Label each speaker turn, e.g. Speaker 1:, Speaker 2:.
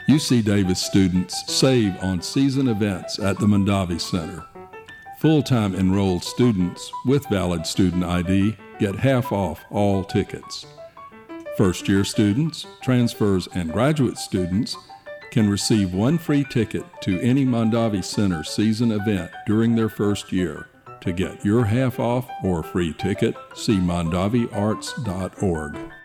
Speaker 1: UC Davis students save on season events at the Mondavi Center. Full-time enrolled students with valid student ID get half off all tickets. First-year students, transfers, and graduate students can receive one free ticket to any Mondavi Center season event during their first year. To get your half off or free ticket, see mondaviarts.org.